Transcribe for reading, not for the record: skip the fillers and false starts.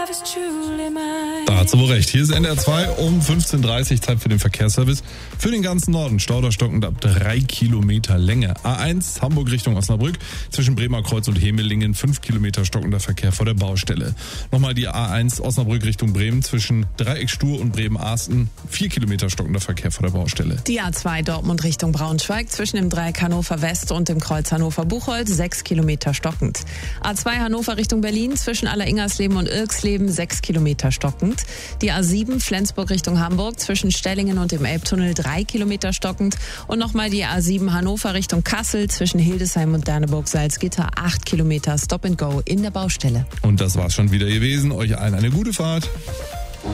Da hat sie wohl recht. Hier ist NDR 2 um 15.30 Uhr, Zeit für den Verkehrsservice. Für den ganzen Norden Stauder stockend ab 3 Kilometer Länge. A1 Hamburg Richtung Osnabrück, zwischen Bremer Kreuz und Hemelingen 5 Kilometer stockender Verkehr vor der Baustelle. Nochmal die A1 Osnabrück Richtung Bremen, zwischen Dreieck Stur und Bremen-Ahsten 4 Kilometer stockender Verkehr vor der Baustelle. Die A2 Dortmund Richtung Braunschweig, zwischen dem Dreieck Hannover West und dem Kreuz Hannover-Buchholz 6 Kilometer stockend. A2 Hannover Richtung Berlin, zwischen Alleringersleben und Irksleben 6 Kilometer stockend. Die A7 Flensburg Richtung Hamburg, zwischen Stellingen und dem Elbtunnel 3 Kilometer stockend. Und nochmal die A7 Hannover Richtung Kassel, zwischen Hildesheim und Derneburg-Salzgitter 8 Kilometer Stop and Go in der Baustelle. Und das war's schon wieder gewesen. Euch allen eine gute Fahrt.